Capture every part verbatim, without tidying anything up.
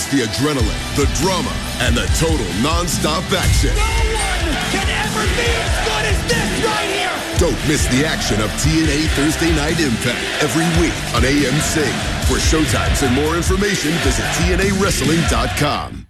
the adrenaline, the drama, and the total non-stop action. No one can ever be as good as this right here. Don't miss the action of T N A Thursday Night Impact every week on A M C. For showtimes and more information, visit T N A wrestling dot com.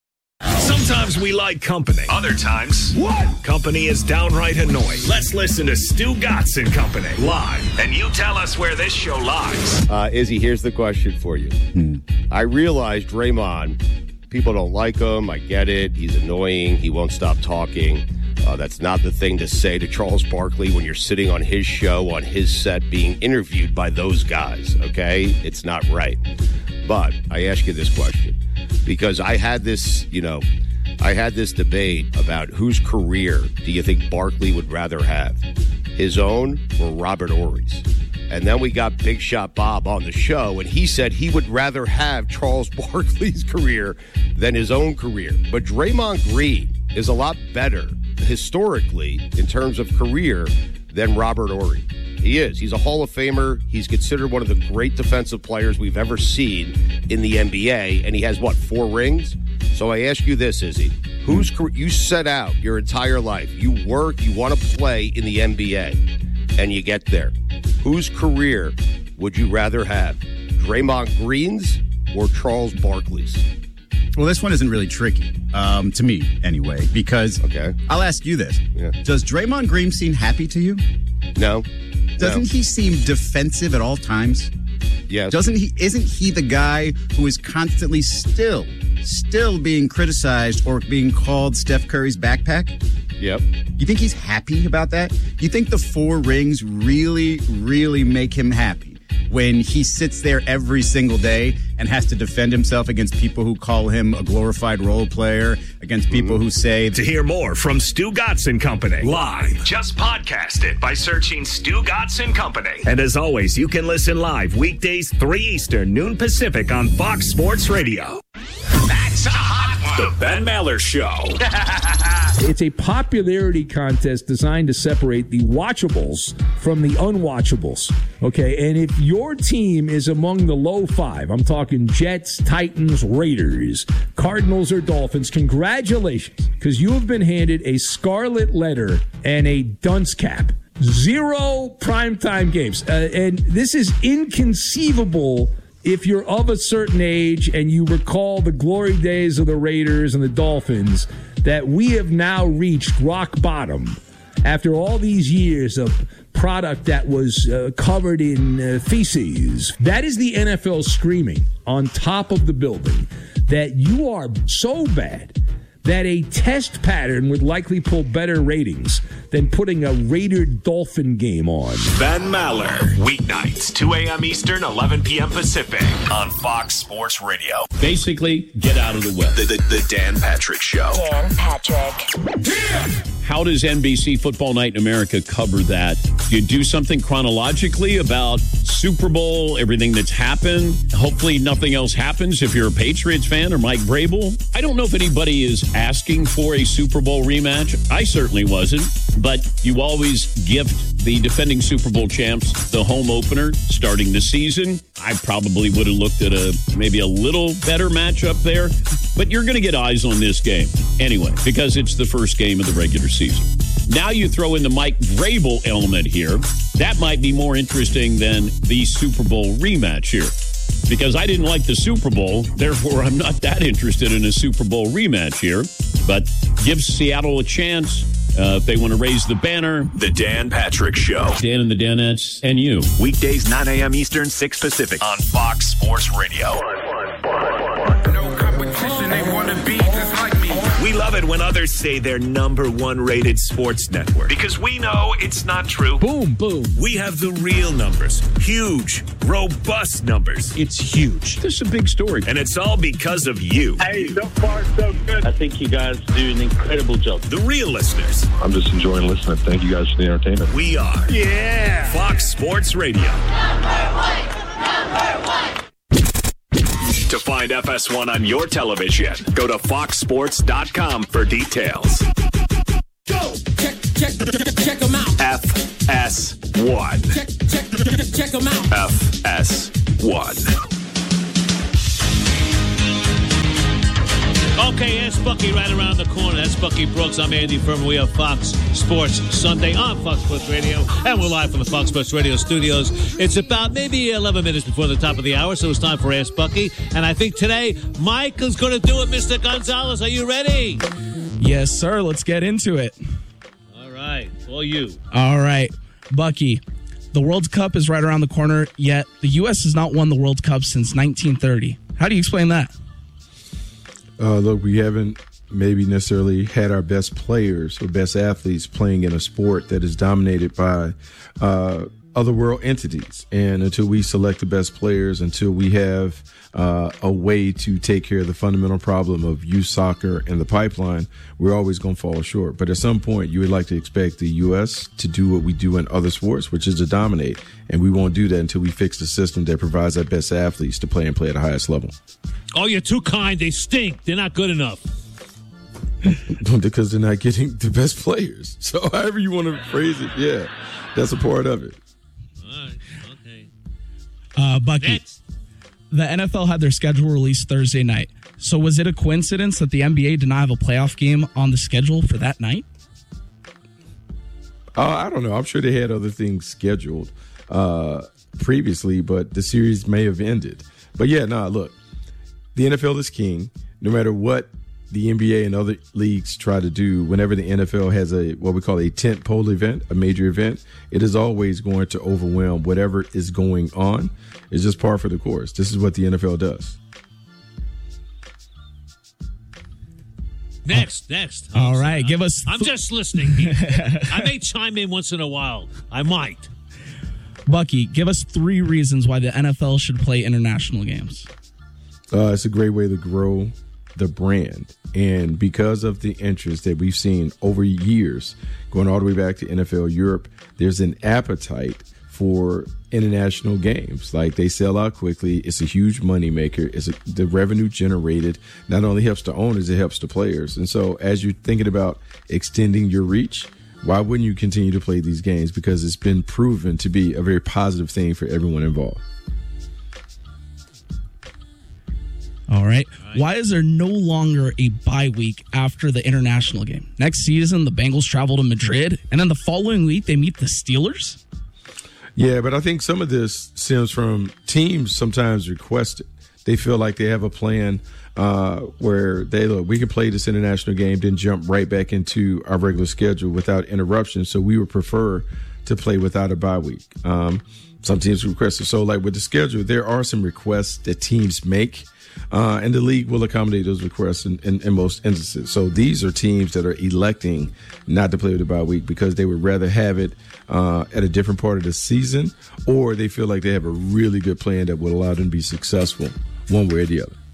Sometimes we like company. Other times, what? Company is downright annoying. Let's listen to Stu Gatz and Company live, and you tell us where this show lies. Uh, Izzy, here's the question for you. Hmm. I realize Draymond, people don't like him. I get it. He's annoying. He won't stop talking. Uh, that's not the thing to say to Charles Barkley when you're sitting on his show, on his set, being interviewed by those guys, okay? It's not right. But I ask you this question because I had this, you know, I had this debate about whose career do you think Barkley would rather have, his own or Robert Horry's? And then we got Big Shot Bob on the show, and he said he would rather have Charles Barkley's career than his own career. But Draymond Green is a lot better historically in terms of career than Robert Horry. He is. He's a Hall of Famer. He's considered one of the great defensive players we've ever seen in the N B A, and he has, what, four rings? So I ask you this, Izzy. Who's you set out your entire life, you work, you want to play in the N B A, and you get there. Whose career would you rather have, Draymond Green's or Charles Barkley's? Well, this one isn't really tricky, um, to me anyway, because okay. I'll ask you this. Yeah. Does Draymond Green seem happy to you? No. Doesn't no. he seem defensive at all times? Yes. Doesn't he? Isn't he the guy who is constantly still, still being criticized or being called Steph Curry's backpack? Yep. You think he's happy about that? You think the four rings really, really make him happy when he sits there every single day and has to defend himself against people who call him a glorified role player, against people mm-hmm. who say... To hear more from Stu Gatz and Company live, just podcast it by searching Stu Gatz and Company. And as always, you can listen live weekdays three Eastern, noon Pacific on Fox Sports Radio. That's a hot one. The Ben Maller Show. It's a popularity contest designed to separate the watchables from the unwatchables. Okay, and if your team is among the low five, I'm talking Jets, Titans, Raiders, Cardinals, or Dolphins, congratulations, because you have been handed a scarlet letter and a dunce cap. Zero primetime games. Uh, and this is inconceivable if you're of a certain age and you recall the glory days of the Raiders and the Dolphins, that we have now reached rock bottom after all these years of product that was uh, covered in uh, feces. That is the N F L screaming on top of the building that you are so bad that a test pattern would likely pull better ratings than putting a Raider-Dolphin game on. Ben Maller, weeknights, two a.m. Eastern, eleven p.m. Pacific, on Fox Sports Radio. Basically, get out of the way. The, the, the Dan Patrick Show. Dan Patrick. Yeah. How does N B C Football Night in America cover that? Do you do something chronologically about Super Bowl, everything that's happened? Hopefully nothing else happens if you're a Patriots fan or Mike Vrabel. I don't know if anybody is asking for a Super Bowl rematch. I certainly wasn't. But you always gift the defending Super Bowl champs the home opener starting the season. I probably would have looked at a maybe a little better matchup there. But you're going to get eyes on this game anyway, because it's the first game of the regular season. Now you throw in the Mike Vrabel element here. That might be more interesting than the Super Bowl rematch here. Because I didn't like the Super Bowl, therefore I'm not that interested in a Super Bowl rematch here. But gives Seattle a chance uh, if they want to raise the banner. The Dan Patrick Show. Dan and the Danettes and you. Weekdays, nine a.m. Eastern, six Pacific, on Fox Sports Radio. No competition, they want to be just like me. We love it when others say they're number one rated sports network, because we know it's not true. Boom, boom. We have the real numbers. Huge, robust numbers. It's huge. This is a big story. And it's all because of you. Hey, so far, so good. I think you guys do an incredible job. The real listeners. I'm just enjoying listening. Thank you guys for the entertainment. We are. Yeah. Fox Sports Radio. Number one. Number one. To find F S one on your television, go to fox sports dot com for details. Go! Check, check, check them out. F S one. Check, check, check them out. F S one. Okay, it's Bucky right around the corner. That's Bucky Brooks. I'm Andy Furman. We have Fox Sports Sunday on Fox Sports Radio, and we're live from the Fox Sports Radio studios. It's about maybe eleven minutes before the top of the hour, so it's time for Ask Bucky. And I think today, Michael's going to do it. Mister Gonzalez, are you ready? Yes, sir. Let's get into it. All right, all you. All right, Bucky. The World Cup is right around the corner, yet the U S has not won the World Cup since nineteen thirty. How do you explain that? Uh, look, we haven't maybe necessarily had our best players or best athletes playing in a sport that is dominated by uh, other world entities. And until we select the best players, until we have uh, a way to take care of the fundamental problem of youth soccer and the pipeline, we're always going to fall short. But at some point, you would like to expect the U S to do what we do in other sports, which is to dominate. And we won't do that until we fix the system that provides our best athletes to play and play at the highest level. Oh, you're too kind. They stink. They're not good enough. Because they're not getting the best players. So however you want to phrase it, yeah, that's a part of it. All right, okay. Uh, Bucky, Next. The N F L had their schedule released Thursday night. So was it a coincidence that the N B A did not have a playoff game on the schedule for that night? Uh, I don't know. I'm sure they had other things scheduled uh, previously, but the series may have ended. But yeah, nah, look, the N F L is king. No matter what the N B A and other leagues try to do, whenever the N F L has a what we call a tent pole event, a major event, it is always going to overwhelm whatever is going on. It's just par for the course. This is what the N F L does. Next, next. All right, give us... I'm just listening. I may chime in once in a while. I might. Bucky, give us three reasons why the N F L should play international games. Uh, it's a great way to grow the brand. And because of the interest that we've seen over years, going all the way back to N F L Europe, there's an appetite for international games. Like, they sell out quickly. It's a huge moneymaker. It's a, the revenue generated not only helps the owners, it helps the players. And so as you're thinking about extending your reach, why wouldn't you continue to play these games? Because it's been proven to be a very positive thing for everyone involved. All right. Why is there no longer a bye week after the international game? Next season, the Bengals travel to Madrid, and then the following week, they meet the Steelers? Yeah, but I think some of this stems from teams sometimes request it. They feel like they have a plan uh, where they look, we can play this international game, then jump right back into our regular schedule without interruption. So we would prefer to play without a bye week. Um, some teams request it. So, like with the schedule, there are some requests that teams make. Uh, and the league will accommodate those requests in, in, in most instances. So these are teams that are electing not to play with the bye week because they would rather have it uh, at a different part of the season, or they feel like they have a really good plan that will allow them to be successful one way or the other.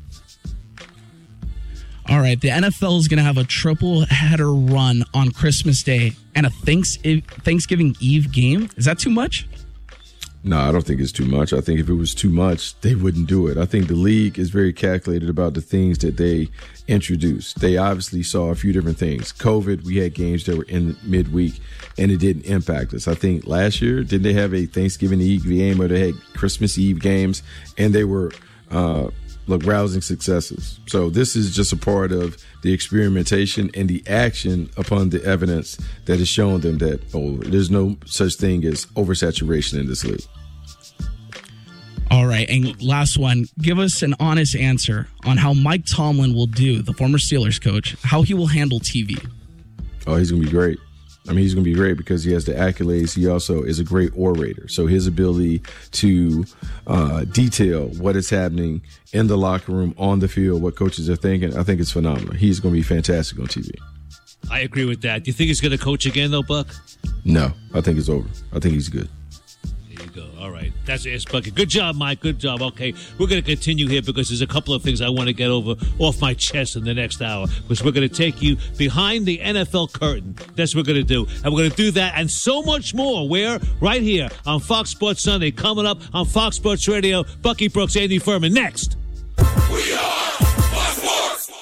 All right, the N F L is going to have a triple header run on Christmas Day and a Thanks- Thanksgiving Eve game. Is that too much? No, I don't think it's too much. I think if it was too much, they wouldn't do it. I think the league is very calculated about the things that they introduced. They obviously saw a few different things. COVID, we had games that were in midweek, and it didn't impact us. I think last year, didn't they have a Thanksgiving Eve game where they had Christmas Eve games, and they were uh, look rousing successes. So this is just a part of the experimentation and the action upon the evidence that has shown them that, oh, there's no such thing as oversaturation in this league. All right, and last one, give us an honest answer on how Mike Tomlin will do, the former Steelers coach, how he will handle T V. Oh, he's going to be great. I mean, he's going to be great because he has the accolades. He also is a great orator. So his ability to uh, detail what is happening in the locker room, on the field, what coaches are thinking, I think it's phenomenal. He's going to be fantastic on T V. I agree with that. Do you think he's going to coach again, though, Buck? No, I think it's over. I think he's good. There you go. All right. That's it, Bucky. Good job, Mike. Good job. Okay, we're going to continue here because there's a couple of things I want to get over off my chest in the next hour, because we're going to take you behind the N F L curtain. That's what we're going to do. And we're going to do that and so much more. Where? Right here on Fox Sports Sunday. Coming up on Fox Sports Radio, Bucky Brooks, Andy Furman. Next. We are Fox Sports.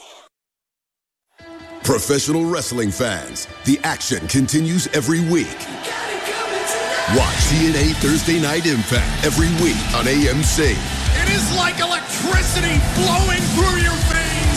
Professional wrestling fans, the action continues every week. Watch T N A Thursday Night Impact every week on A M C. It is like electricity flowing through your veins.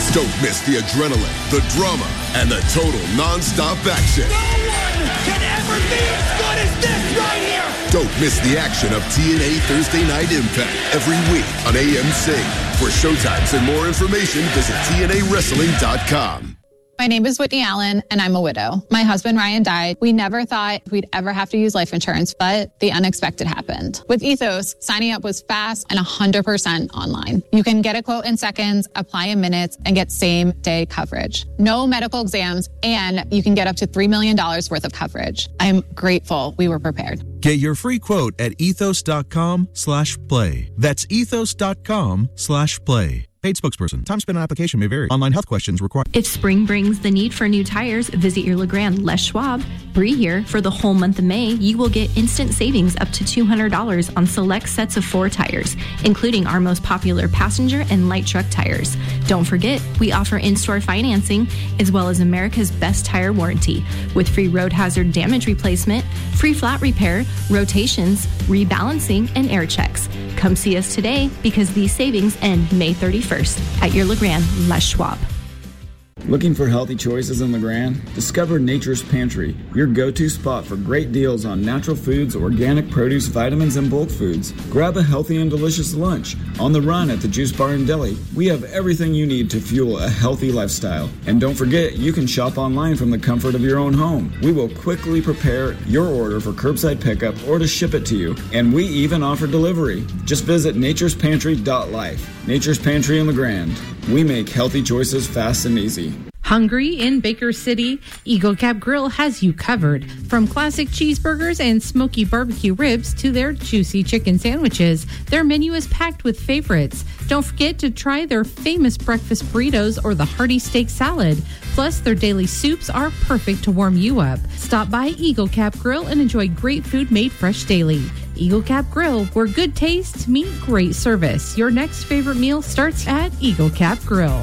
Don't miss the adrenaline, the drama, and the total non-stop action. No one can ever be as good as this right here. Don't miss the action of T N A Thursday Night Impact every week on A M C. For showtimes and more information, visit T N A wrestling dot com. My name is Whitney Allen, and I'm a widow. My husband, Ryan, died. We never thought we'd ever have to use life insurance, but the unexpected happened. With Ethos, signing up was fast and one hundred percent online. You can get a quote in seconds, apply in minutes, and get same-day coverage. No medical exams, and you can get up to three million dollars worth of coverage. I'm grateful we were prepared. Get your free quote at ethos.com slash play. That's ethos.com slash play. Paid spokesperson. Time spent on application may vary. Online health questions required. If spring brings the need for new tires, visit your LeGrand Les Schwab. Bree here. For the whole month of May, you will get instant savings up to two hundred dollars on select sets of four tires, including our most popular passenger and light truck tires. Don't forget, we offer in-store financing as well as America's best tire warranty with free road hazard damage replacement, free flat repair, rotations, rebalancing, and air checks. Come see us today because these savings end May thirty-first at your LeGrand Les Schwab. Looking for healthy choices in LeGrand? Discover Nature's Pantry, your go-to spot for great deals on natural foods, organic produce, vitamins, and bulk foods. Grab a healthy and delicious lunch. On the run at the Juice Bar and Deli, we have everything you need to fuel a healthy lifestyle. And don't forget, you can shop online from the comfort of your own home. We will quickly prepare your order for curbside pickup or to ship it to you. And we even offer delivery. Just visit natures pantry dot life. Nature's Pantry in LeGrand. We make healthy choices fast and easy. Hungry in Baker City? Eagle Cap Grill has you covered. From classic cheeseburgers and smoky barbecue ribs to their juicy chicken sandwiches, their menu is packed with favorites. Don't forget to try their famous breakfast burritos or the hearty steak salad. Plus, their daily soups are perfect to warm you up. Stop by Eagle Cap Grill and enjoy great food made fresh daily. Eagle Cap Grill, where good taste meets great service. Your next favorite meal starts at Eagle Cap Grill.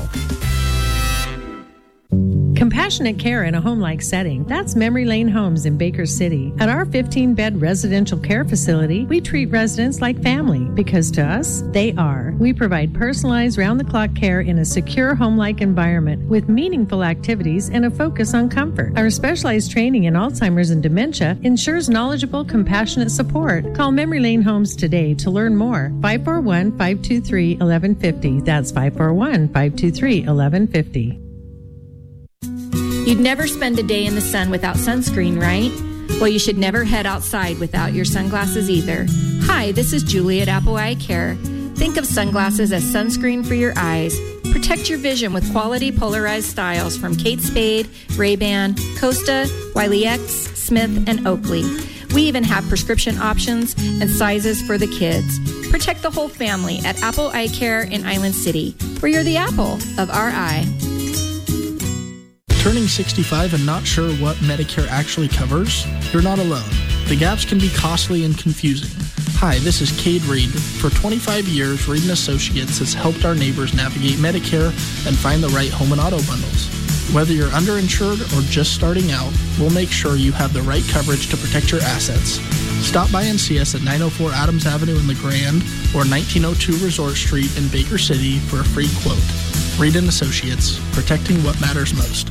Compassionate care in a home-like setting. That's Memory Lane Homes in Baker City. At our fifteen-bed residential care facility, we treat residents like family because to us, they are. We provide personalized round-the-clock care in a secure home-like environment with meaningful activities and a focus on comfort. Our specialized training in Alzheimer's and dementia ensures knowledgeable, compassionate support. Call Memory Lane Homes today to learn more. five four one, five two three, one one five zero. That's five four one, five two three, one one five zero. You'd never spend a day in the sun without sunscreen, right? Well, you should never head outside without your sunglasses either. Hi, this is Julie at Apple Eye Care. Think of sunglasses as sunscreen for your eyes. Protect your vision with quality polarized styles from Kate Spade, Ray-Ban, Costa, Wiley X, Smith, and Oakley. We even have prescription options and sizes for the kids. Protect the whole family at Apple Eye Care in Island City, where you're the apple of our eye. Turning sixty-five and not sure what Medicare actually covers? You're not alone. The gaps can be costly and confusing. Hi, this is Cade Reed. For twenty-five years, Reed and Associates has helped our neighbors navigate Medicare and find the right home and auto bundles. Whether you're underinsured or just starting out, we'll make sure you have the right coverage to protect your assets. Stop by and see us at nine oh four Adams Avenue in LeGrand or nineteen oh two Resort Street in Baker City for a free quote. Reed and Associates, protecting what matters most.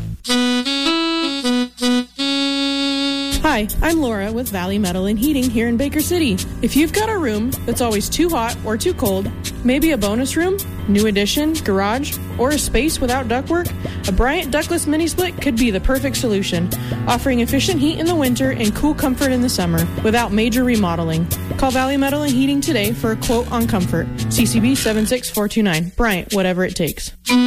Hi, I'm Laura with Valley Metal and Heating here in Baker City. If you've got a room that's always too hot or too cold, maybe a bonus room, new addition, garage, or a space without ductwork, a Bryant Ductless Mini Split could be the perfect solution, offering efficient heat in the winter and cool comfort in the summer without major remodeling. Call Valley Metal and Heating today for a quote on comfort. C C B seven six four two nine. Bryant, whatever it takes.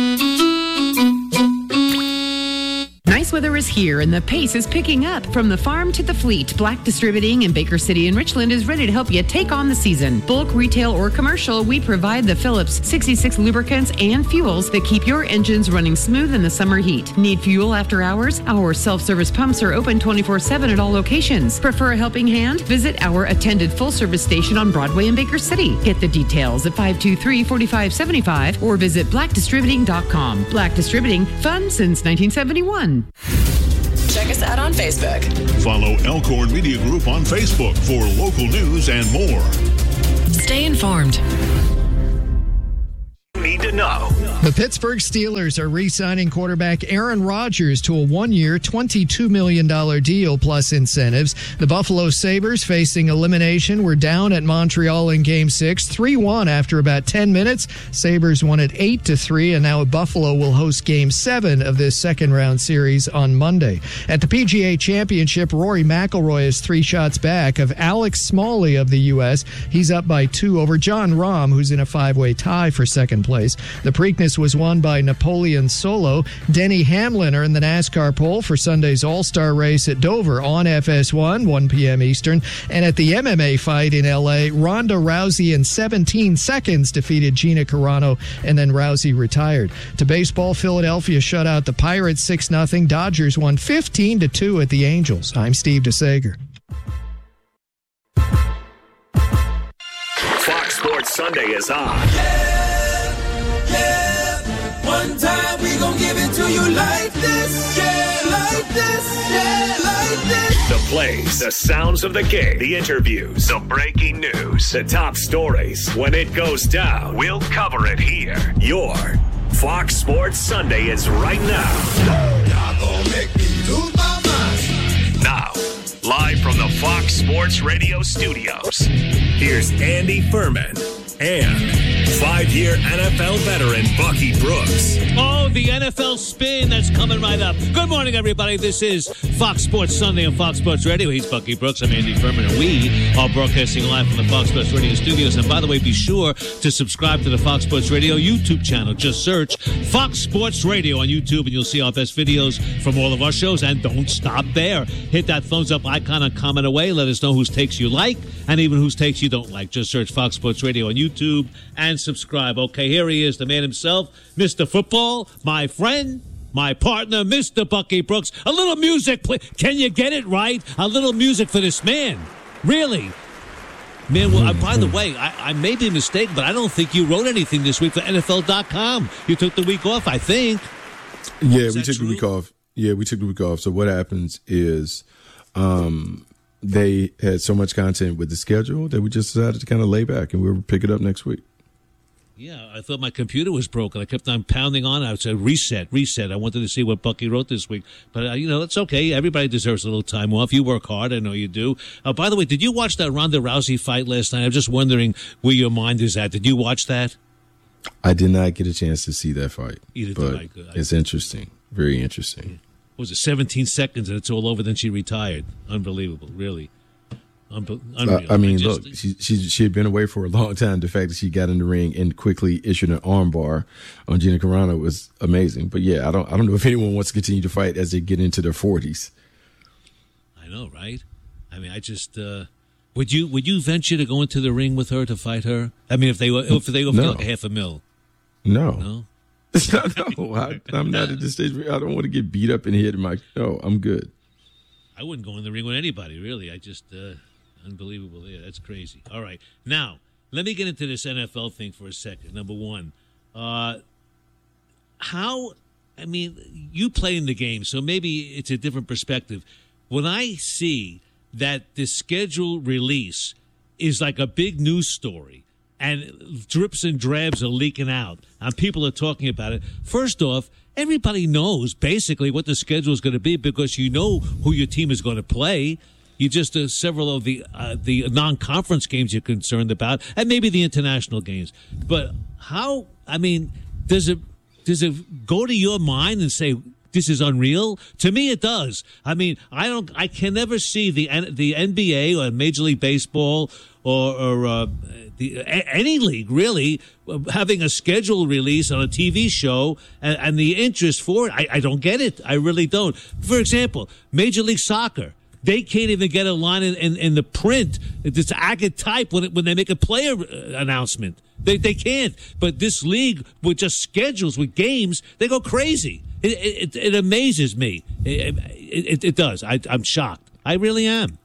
Nice weather is here and the pace is picking up. From the farm to the fleet, Black Distributing in Baker City and Richland is ready to help you take on the season. Bulk, retail, or commercial, we provide the Phillips sixty-six lubricants and fuels that keep your engines running smooth in the summer heat. Need fuel after hours? Our self-service pumps are open twenty-four seven at all locations. Prefer a helping hand? Visit our attended full-service station on Broadway in Baker City. Get the details at five two three, four five seven five or visit black distributing dot com. Black Distributing, fun since nineteen seventy-one. Check us out on Facebook. Follow Elkhorn Media Group on Facebook for local news and more. Stay informed. Need to know. The Pittsburgh Steelers are re-signing quarterback Aaron Rodgers to a one-year, twenty-two million dollars deal plus incentives. The Buffalo Sabres, facing elimination, were down at Montreal in Game six, three one after about ten minutes. Sabres won it eight to three, and now Buffalo will host Game seven of this second-round series on Monday. At the P G A Championship, Rory McIlroy is three shots back of Alex Smalley of the U S. He's up by two over John Rahm, who's in a five-way tie for second place. The Preakness was won by Napoleon Solo. Denny Hamlin are in the NASCAR pole for Sunday's All-Star race at Dover on F S one, one p.m. Eastern. And at the M M A fight in L A, Ronda Rousey in seventeen seconds defeated Gina Carano, and then Rousey retired. To baseball, Philadelphia shut out the Pirates six nothing. Dodgers won fifteen to two at the Angels. I'm Steve DeSager. Fox Sports Sunday is on. Yeah, yeah. One time we gon' give it to you like this. Yeah, like this. Yeah, like this. The plays, the sounds of the game, the interviews, the breaking news, the top stories. When it goes down, we'll cover it here. Your Fox Sports Sunday is right now. Y'all gon' make me lose my mind. Now, live from the Fox Sports Radio studios, here's Andy Furman and five-year N F L veteran Bucky Brooks. Oh, the N F L spin that's coming right up. Good morning, everybody. This is Fox Sports Sunday on Fox Sports Radio. He's Bucky Brooks. I'm Andy Furman, and we are broadcasting live from the Fox Sports Radio studios. And by the way, be sure to subscribe to the Fox Sports Radio YouTube channel. Just search Fox Sports Radio on YouTube, and you'll see our best videos from all of our shows. And don't stop there. Hit that thumbs up icon and comment away. Let us know whose takes you like and even whose takes you don't like. Just search Fox Sports Radio on YouTube and subscribe. Okay, here he is, the man himself, Mister Football, my friend, my partner, Mister Bucky Brooks. A little music, please. Can you get it right? A little music for this man. Really? Man, well, uh, by the way, I, I may be mistaken, but I don't think you wrote anything this week for N F L dot com. You took the week off, I think. Yeah, Is we that took true? the week off. Yeah, we took the week off. So what happens is um, they had so much content with the schedule that we just decided to kind of lay back, and we'll pick it up next week. Yeah, I thought my computer was broken. I kept on pounding on it. I said, reset, reset. I wanted to see what Bucky wrote this week. But, uh, you know, it's okay. Everybody deserves a little time off. You work hard. I know you do. Uh, by the way, did you watch that Ronda Rousey fight last night? I'm just wondering where your mind is at. Did you watch that? I did not get a chance to see that fight, Either did but I. Good. it's interesting. Very interesting. Was it seventeen seconds and it's all over? Then she retired. Unbelievable, really. Unbe- Uh, unreal. I mean, just- look, she, she she had been away for a long time. The fact that she got in the ring and quickly issued an armbar on Gina Carano was amazing. But yeah, I don't I don't know if anyone wants to continue to fight as they get into their forties. I know, right? I mean, I just uh, would you would you venture to go into the ring with her to fight her? I mean, if they were if they offered No. like a half a mil, No, no. no, I, I'm not at this stage. Where I don't want to get beat up and hit in my. No, I'm good. I wouldn't go in the ring with anybody, really. I just, uh, unbelievable. Yeah, that's crazy. All right. Now, let me get into this N F L thing for a second. Number one, uh, how, I mean, you play in the game, so maybe it's a different perspective. When I see that the schedule release is like a big news story, and drips and drabs are leaking out, and people are talking about it. First off, everybody knows basically what the schedule is going to be because you know who your team is going to play. You just uh, several of the uh, the non-conference games you're concerned about, and maybe the international games. But how? I mean, does it does it go to your mind and say this is unreal? To me, it does. I mean, I don't. I can never see the the N B A or Major League Baseball or. or uh, The, any league, really, having a schedule release on a T V show and, and the interest for it, I, I don't get it. I really don't. For example, Major League Soccer, they can't even get a line in, in, in the print. It's agate type when, it, when they make a player announcement. They they can't. But this league, with just schedules, with games, they go crazy. It, it, it amazes me. It, it, it does. I, I'm shocked. I really am.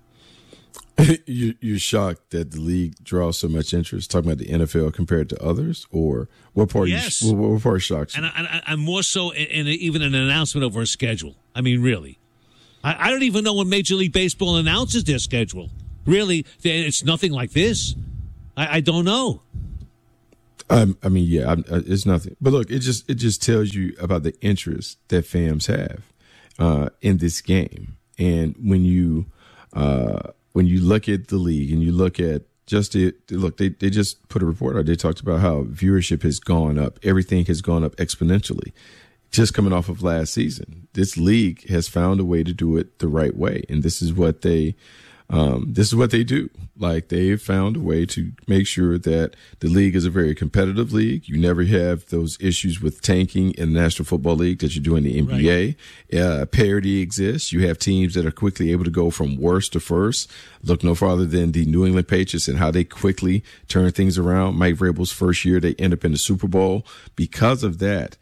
you, you're shocked that the league draws so much interest. Talking about the N F L compared to others, or what part? Yes. You, what, what part shocks you? And, I, and more so in, in even an announcement over a schedule. I mean, really, I, I don't even know when Major League Baseball announces their schedule. Really, it's nothing like this. I, I don't know. Um, I mean, yeah, I, I, it's nothing. But look, it just it just tells you about the interest that fans have uh, in this game. And when you uh, when you look at the league and you look at just it, look, they they just put a report out. They talked about how viewership has gone up. Everything has gone up exponentially. Just coming off of last season, this league has found a way to do it the right way, and this is what they. Um, this is what they do. Like, they've found a way to make sure that the league is a very competitive league. You never have those issues with tanking in the National Football League that you do in the N B A. Right. Uh, parity exists. You have teams that are quickly able to go from worst to first. Look no farther than the New England Patriots and how they quickly turn things around. Mike Vrabel's first year, they end up in the Super Bowl. Because of that,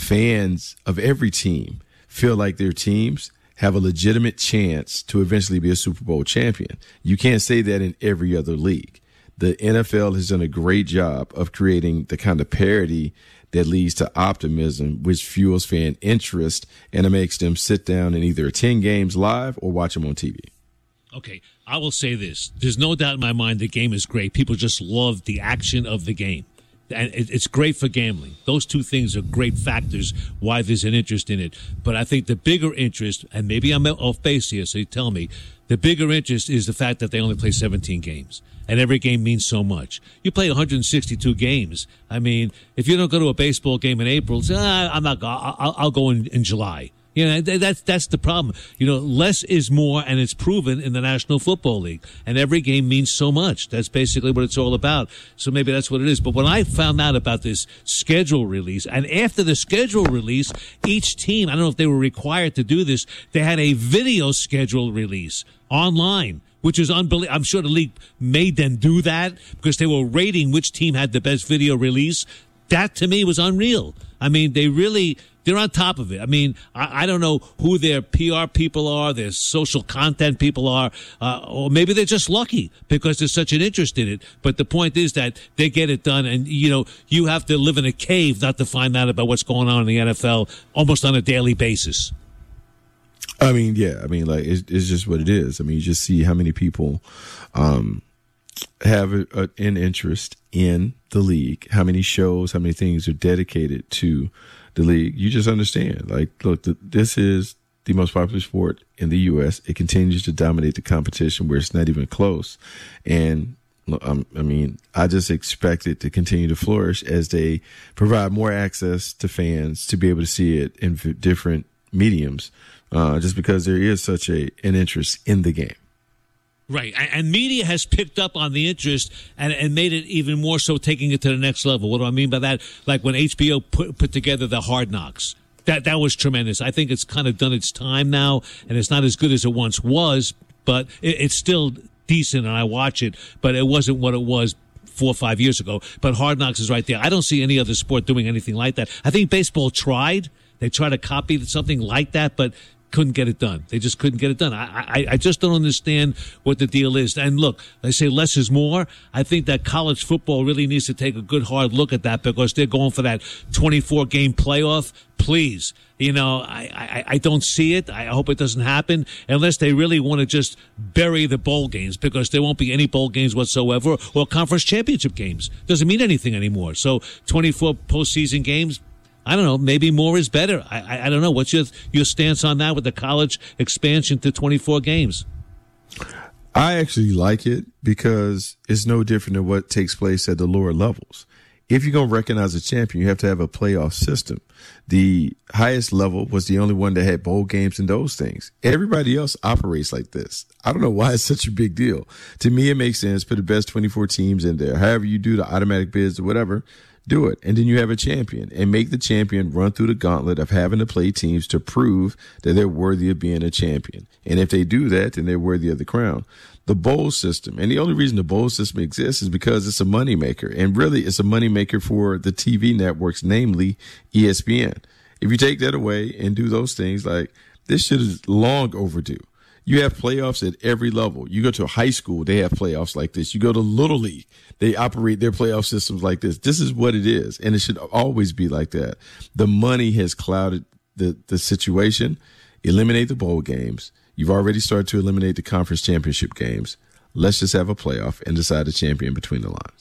fans of every team feel like their teams have a legitimate chance to eventually be a Super Bowl champion. You can't say that in every other league. The N F L has done a great job of creating the kind of parity that leads to optimism, which fuels fan interest, and it makes them sit down and either attend games live or watch them on T V. Okay, I will say this. There's no doubt in my mind the game is great. People just love the action of the game. And it's great for gambling. Those two things are great factors why there's an interest in it. But I think the bigger interest, and maybe I'm off base here, so you tell me, the bigger interest is the fact that they only play seventeen games. And every game means so much. You play one hundred sixty-two games. I mean, if you don't go to a baseball game in April, say, ah, I'm not. I'll, I'll go in, in July. You know, that's that's the problem. You know, less is more, and it's proven in the National Football League. And every game means so much. That's basically what it's all about. So maybe that's what it is. But when I found out about this schedule release, and after the schedule release, each team, I don't know if they were required to do this, they had a video schedule release online, which is unbelievable. I'm sure the league made them do that because they were rating which team had the best video release. That, to me, was unreal. I mean, they really... They're on top of it. I mean, I, I don't know who their P R people are, their social content people are, uh, or maybe they're just lucky because there's such an interest in it. But the point is that they get it done, and, you know, you have to live in a cave not to find out about what's going on in the N F L almost on a daily basis. I mean, yeah. I mean, like, it's, it's just what it is. I mean, you just see how many people um, have a, a, an interest in the league, how many shows, how many things are dedicated to the league. You just understand, like, look, the, this is the most popular sport in the U S. It continues to dominate the competition where it's not even close. And look, um, I mean, I just expect it to continue to flourish as they provide more access to fans to be able to see it in f- different mediums, uh, just because there is such a an interest in the game. Right, and media has picked up on the interest and, and made it even more so, taking it to the next level. What do I mean by that? Like when H B O put put together the Hard Knocks, that that was tremendous. I think it's kind of done its time now, and it's not as good as it once was, but it, it's still decent, and I watch it. But it wasn't what it was four or five years ago. But Hard Knocks is right there. I don't see any other sport doing anything like that. I think baseball tried; they tried to copy something like that, but couldn't get it done. They just couldn't get it done. I, I I just don't understand what the deal is. And look, they say less is more. I think that college football really needs to take a good hard look at that because they're going for that twenty-four game playoff. Please, you know, I, I, I don't see it. I hope it doesn't happen unless they really want to just bury the bowl games, because there won't be any bowl games whatsoever or conference championship games. Doesn't mean anything anymore. So twenty-four postseason games, I don't know, maybe more is better. I, I I don't know. What's your your stance on that with the college expansion to twenty-four games? I actually like it because it's no different than what takes place at the lower levels. If you're going to recognize a champion, you have to have a playoff system. The highest level was the only one that had bowl games and those things. Everybody else operates like this. I don't know why it's such a big deal. To me, it makes sense. Put the best twenty-four teams in there. However you do the automatic bids or whatever, do it. And then you have a champion, and make the champion run through the gauntlet of having to play teams to prove that they're worthy of being a champion. And if they do that, then they're worthy of the crown. The bowl system, and the only reason the bowl system exists is because it's a moneymaker. And really, it's a moneymaker for the T V networks, namely E S P N. If you take that away and do those things, like, this shit is long overdue. You have playoffs at every level. You go to a high school, they have playoffs like this. You go to Little League, they operate their playoff systems like this. This is what it is, and it should always be like that. The money has clouded the, the situation. Eliminate the bowl games. You've already started to eliminate the conference championship games. Let's just have a playoff and decide a champion between the lines.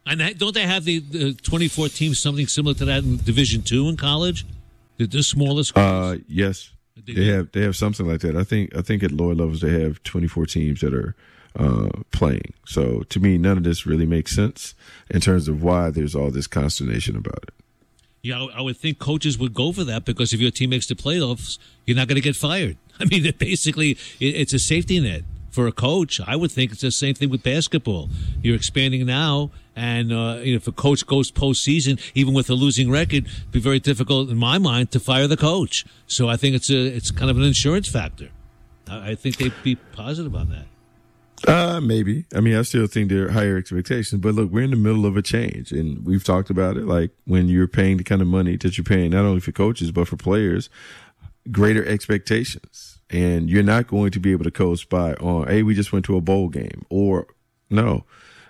And that, don't they have the, the twenty-four teams, something similar to that in Division Two in college? The, the smallest schools? Uh, yes, they have. They have something like that. I think. I think at lower levels they have twenty-four teams that are uh, playing. So to me, none of this really makes sense in terms of why there's all this consternation about it. Yeah, I would think coaches would go for that because if your team makes the playoffs, you're not going to get fired. I mean, it basically, it's a safety net for a coach. I would think it's the same thing with basketball. You're expanding now, and uh, you know, if a coach goes postseason, even with a losing record, it'd be very difficult, in my mind, to fire the coach. So I think it's a it's kind of an insurance factor. I, I think they'd be positive on that. Uh, maybe. I mean, I still think there are higher expectations. But look, we're in the middle of a change, and we've talked about it. Like when you're paying the kind of money that you're paying, not only for coaches but for players, greater expectations, and you're not going to be able to coast by on, hey, we just went to a bowl game, or no,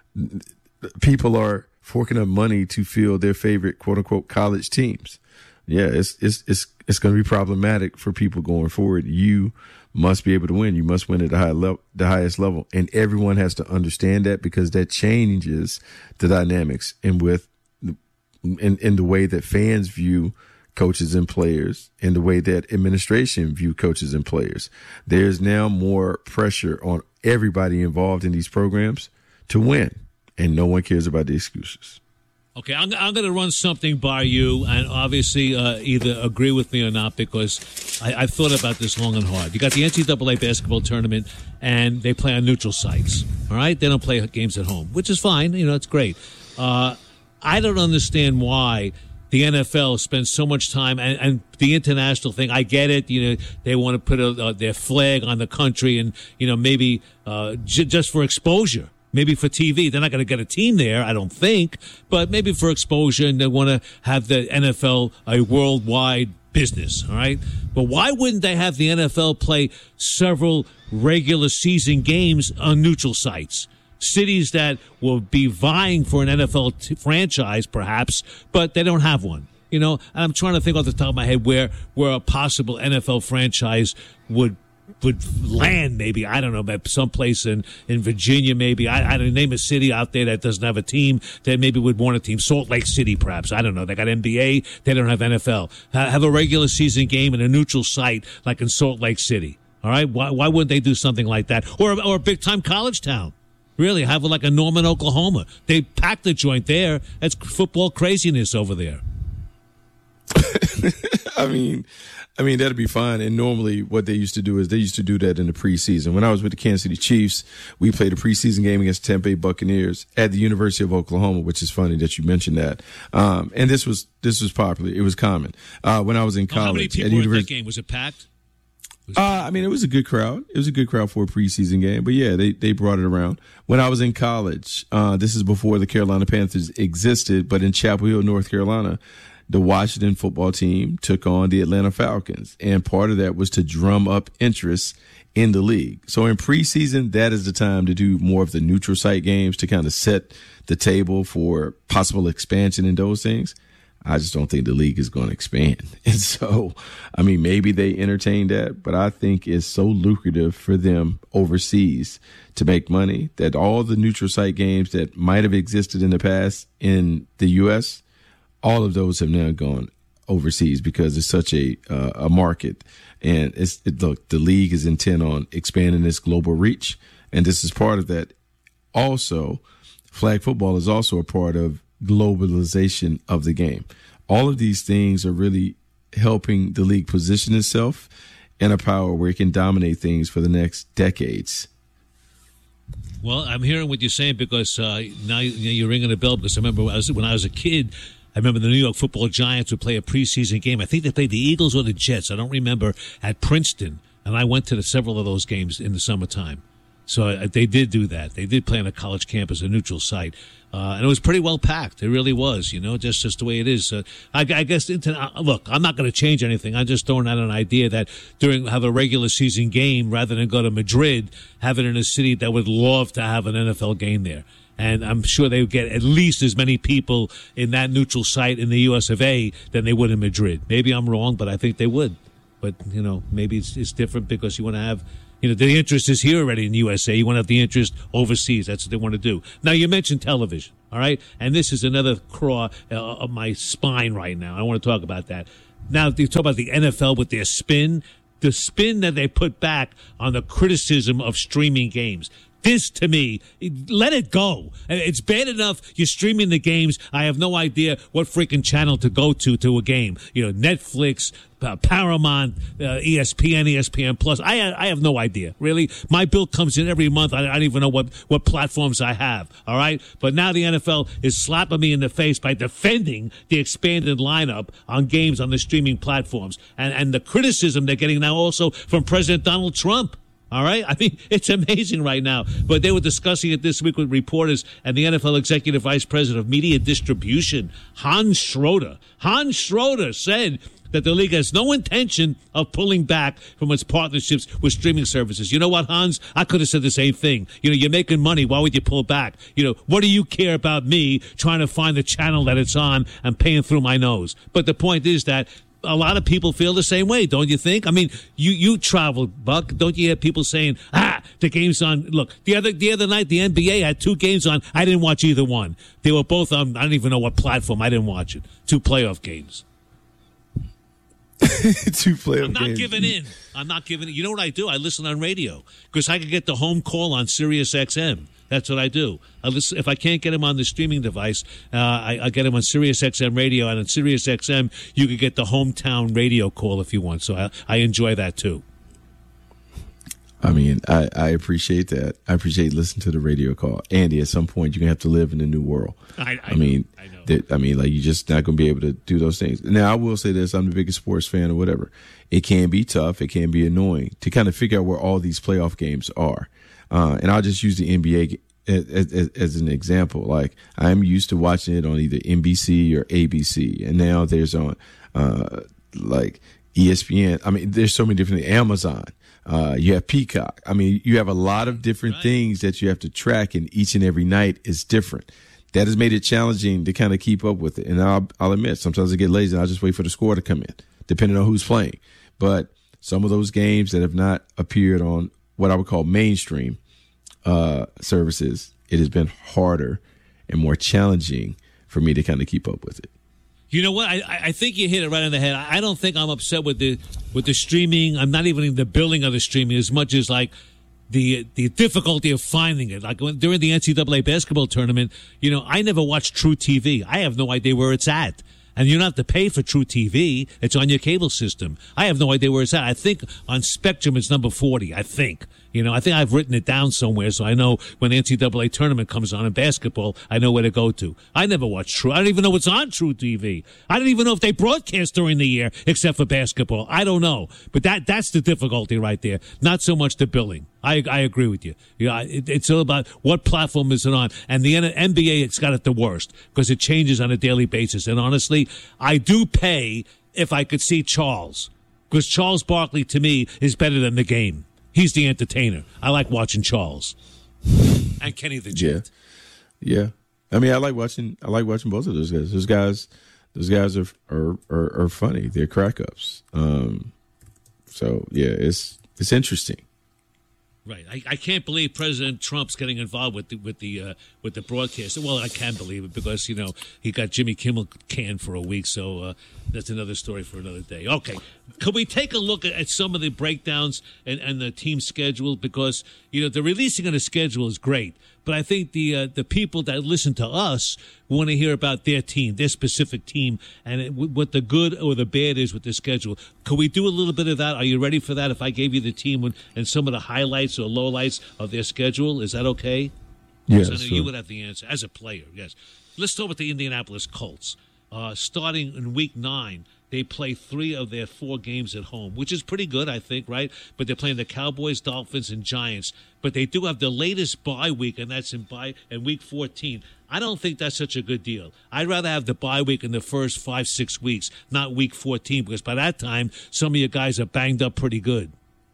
people are forking up money to field their favorite quote unquote college teams. Yeah, it's it's it's it's going to be problematic for people going forward. You must be able to win. You must win at the high level, the highest level, and everyone has to understand that because that changes the dynamics and with in in the way that fans view coaches and players, and the way that administration view coaches and players. There's now more pressure on everybody involved in these programs to win, and no one cares about the excuses. Okay, I'm, I'm going to run something by you, and obviously uh, either agree with me or not, because I, I've thought about this long and hard. You got the N C double A basketball tournament, and they play on neutral sites, all right? They don't play games at home, which is fine. You know, it's great. Uh, I don't understand why the N F L spends so much time, and, and the international thing, I get it. You know, they want to put a, uh, their flag on the country and, you know, maybe uh, j- just for exposure. Maybe for T V. They're not going to get a team there, I don't think, but maybe for exposure, and they want to have the N F L a worldwide business, all right? But why wouldn't they have the N F L play several regular season games on neutral sites? Cities that will be vying for an N F L t- franchise, perhaps, but they don't have one. You know, and I'm trying to think off the top of my head where, where a possible N F L franchise would would land, maybe, I don't know, someplace in, in Virginia, maybe. I, I don't name a city out there that doesn't have a team that maybe would want a team. Salt Lake City, perhaps. I don't know. They got N B A. They don't have N F L. Have a regular season game in a neutral site like in Salt Lake City. All right? Why, why wouldn't they do something like that? Or, or a big-time college town. Really, have like a Norman, Oklahoma. They pack the joint there. That's football craziness over there. I mean... I mean, that'd be fine. And normally what they used to do is they used to do that in the preseason. When I was with the Kansas City Chiefs, we played a preseason game against Tampa Bay Buccaneers at the University of Oklahoma, which is funny that you mentioned that. Um, and this was this was popular. It was common. Uh, when I was in college. Oh, how many people were at that game? Was it packed? Was it packed? Uh, I mean, it was a good crowd. It was a good crowd for a preseason game. But, yeah, they, they brought it around. When I was in college, uh, this is before the Carolina Panthers existed, but in Chapel Hill, North Carolina, the Washington football team took on the Atlanta Falcons, and part of that was to drum up interest in the league. So in preseason, that is the time to do more of the neutral site games to kind of set the table for possible expansion in those things. I just don't think the league is going to expand. And so, I mean, maybe they entertain that, but I think it's so lucrative for them overseas to make money that all the neutral site games that might have existed in the past in the U S, all of those have now gone overseas because it's such a uh, a market, and it's it, look, the league is intent on expanding its global reach, and this is part of that. Also, flag football is also a part of globalization of the game. All of these things are really helping the league position itself in a power where it can dominate things for the next decades. Well, I'm hearing what you're saying because uh, now you're ringing a bell because I remember when I was, when I was a kid, I remember the New York Football Giants would play a preseason game. I think they played the Eagles or the Jets. I don't remember, at Princeton. And I went to the, several of those games in the summertime. So uh, they did do that. They did play on a college campus, a neutral site. Uh, and it was pretty well packed. It really was, you know, just, just the way it is. Uh, I, I guess, uh, look, I'm not going to change anything. I'm just throwing out an idea that during have a regular season game, rather than go to Madrid, have it in a city that would love to have an N F L game there. And I'm sure they would get at least as many people in that neutral site in the U S of A than they would in Madrid. Maybe I'm wrong, but I think they would. But, you know, maybe it's, it's different because you want to have You know, the interest is here already in the U S A. You want to have the interest overseas. That's what they want to do. Now, you mentioned television, all right? And this is another craw uh, of my spine right now. I want to talk about that. Now, you talk about the N F L with their spin, the spin that they put back on the criticism of streaming games. This, to me, let it go. It's bad enough you're streaming the games. I have no idea what freaking channel to go to to a game. You know, Netflix, uh, Paramount, uh, E S P N, E S P N Plus. I I have no idea, really. My bill comes in every month. I, I don't even know what, what platforms I have, all right? But now the N F L is slapping me in the face by defending the expanded lineup on games on the streaming platforms. And, and the criticism they're getting now also from President Donald Trump. All right? I mean, it's amazing right now. But they were discussing it this week with reporters and the N F L Executive Vice President of Media Distribution, Hans Schroeder. Hans Schroeder said that the league has no intention of pulling back from its partnerships with streaming services. You know what, Hans? I could have said the same thing. You know, you're making money. Why would you pull back? You know, what do you care about me trying to find the channel that it's on and paying through my nose? But the point is that a lot of people feel the same way, don't you think? I mean, you you travel, Buck. Don't you hear people saying, ah, the game's on? Look, the other the other night, the N B A had two games on. I didn't watch either one. They were both on, I don't even know what platform. I didn't watch it. Two playoff games. Two playoff I'm not games. giving in. I'm not giving in. You know what I do? I listen on radio because I can get the home call on Sirius X M. That's what I do. I listen, if I can't get him on the streaming device, uh, I, I get him on Sirius X M radio, and on Sirius X M, you can get the hometown radio call if you want. So I, I enjoy that too. I mean, I, I appreciate that. I appreciate listening to the radio call. Andy, at some point, you're going to have to live in a new world. I, I, I mean, know, I, know. That, I mean, like, you're just not going to be able to do those things. Now, I will say this. I'm the biggest sports fan or whatever. It can be tough. It can be annoying to kind of figure out where all these playoff games are. Uh, and I'll just use the N B A as, as, as an example. Like, I'm used to watching it on either N B C or A B C. And now there's on, uh, like, E S P N. I mean, there's so many different, Amazon. Uh, you have Peacock. I mean, you have a lot of different right. things that you have to track, and each and every night is different. That has made it challenging to kind of keep up with it. And I'll, I'll admit, sometimes I get lazy and I'll just wait for the score to come in, depending on who's playing. But some of those games that have not appeared on what I would call mainstream uh, services, it has been harder and more challenging for me to kind of keep up with it. You know what? I, I think you hit it right on the head. I don't think I'm upset with the with the streaming. I'm not even in the billing of the streaming as much as like the the difficulty of finding it. Like when, during the N C double A basketball tournament, you know, I never watched True T V. I have no idea where it's at. And you don't have to pay for True T V. It's on your cable system. I have no idea where it's at. I think on Spectrum it's number forty, I think. You know, I think I've written it down somewhere so I know when the N C double A tournament comes on in basketball, I know where to go to. I never watch True. I don't even know what's on True T V. I don't even know if they broadcast during the year except for basketball. I don't know. But that that's the difficulty right there. Not so much the billing. I I agree with you. Yeah, it, it's all about what platform is it on. And the N B A, it's got it the worst because it changes on a daily basis. And honestly, I do pay if I could see Charles because Charles Barkley, to me, is better than the game. He's the entertainer. I like watching Charles and Kenny the Jet. Yeah. yeah, I mean, I like watching. I like watching both of those guys. Those guys, those guys are are are, are funny. They're crack ups. Um, so yeah, it's it's interesting. Right. I, I can't believe President Trump's getting involved with the with the uh, with the broadcast. Well, I can believe it because you know he got Jimmy Kimmel canned for a week. So uh, that's another story for another day. Okay, could we take a look at, at some of the breakdowns and, and the team schedule because you know the releasing of the schedule is great, but I think the uh, the people that listen to us want to hear about their team, their specific team, and it, what the good or the bad is with the schedule. Could we do a little bit of that? Are you ready for that? If I gave you the team and, and some of the highlights or lowlights of their schedule, is that okay? Yes. I know sure. you would have the answer as a player. Yes. Let's start with the Indianapolis Colts. Uh, starting in week nine, they play three of their four games at home, which is pretty good, I think, right? But they're playing the Cowboys, Dolphins, and Giants. But they do have the latest bye week, and that's in bye in week fourteen. I don't think that's such a good deal. I'd rather have the bye week in the first five, six weeks, not week fourteen, because by that time, some of you guys are banged up pretty good.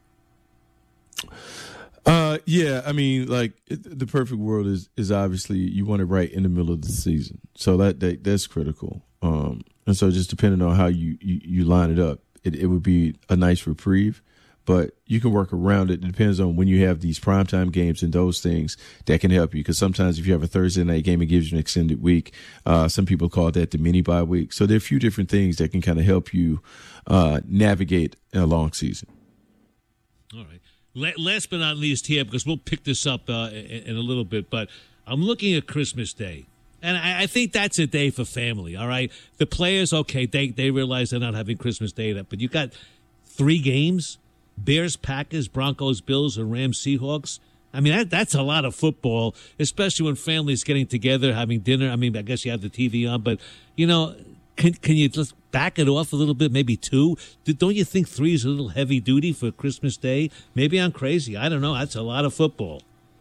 Uh, yeah, I mean, like it, the perfect world is is obviously you want it right in the middle of the season, so that, that that's critical. Um, and so just depending on how you, you, you line it up, it, it would be a nice reprieve. but you can work around it. It depends on when you have these primetime games and those things that can help you. Because sometimes if you have a Thursday night game, it gives you an extended week. Uh, some people call that the mini bye week. So there are a few different things that can kind of help you uh, navigate a long season. All right. Last but not least here, because we'll pick this up uh, in, in a little bit, but I'm looking at Christmas Day. And I, I think that's a day for family, all right? The players, okay, they, they realize they're not having Christmas Day, but you got three games, Bears, Packers, Broncos, Bills, and Rams, Seahawks. I mean, that, that's a lot of football, especially when families getting together, having dinner. I mean, I guess you have the T V on, but, you know, can can you just back it off a little bit, maybe two? Don't you think three is a little heavy duty for Christmas Day? Maybe I'm crazy. I don't know. That's a lot of football.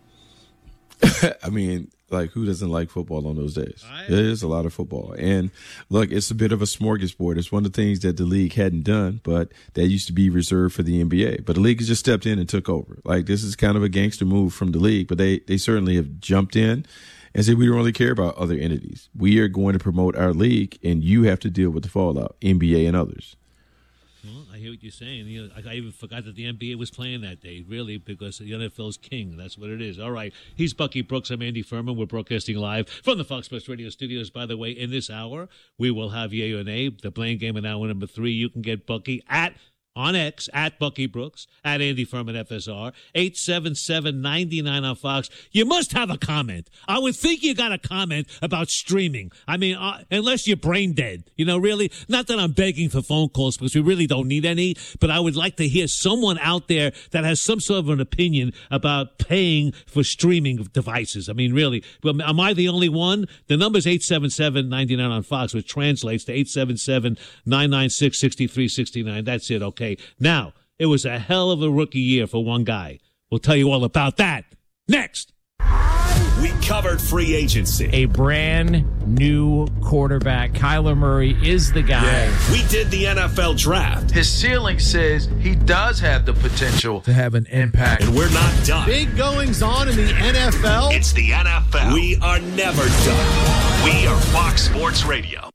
I mean, like, who doesn't like football on those days? There is a lot of football. And, look, it's a bit of a smorgasbord. It's one of the things that the league hadn't done, but that used to be reserved for the N B A. But the league has just stepped in and took over. Like, this is kind of a gangster move from the league, but they, they certainly have jumped in and said, we don't really care about other entities. We are going to promote our league, and you have to deal with the fallout, N B A and others. Well, I hear what you're saying. You know, I, I even forgot that the N B A was playing that day, really, because the N F L's king. That's what it is. All right. He's Bucky Brooks. I'm Andy Furman. We're broadcasting live from the Fox Sports Radio studios. By the way, in this hour, we will have Yay or Nay, the playing game in hour number three. You can get Bucky at on X, at Bucky Brooks, at Andy Furman F S R, eight seven seven, nine nine on Fox. You must have a comment. I would think you got a comment about streaming. I mean, uh, unless you're brain dead. You know, really? Not that I'm begging for phone calls, because we really don't need any, but I would like to hear someone out there that has some sort of an opinion about paying for streaming devices. I mean, really. Am I the only one? The number's eight seven seven, nine nine on Fox, which translates to eight seven seven, nine nine six, six three six nine. That's it, okay? Now, it was a hell of a rookie year for one guy. We'll tell you all about that next. We covered free agency. A brand new quarterback. Kyler Murray is the guy. Yeah. We did the N F L draft. His ceiling says he does have the potential to have an impact. And we're not done. Big goings on in the N F L. It's the N F L. We are never done. We are Fox Sports Radio.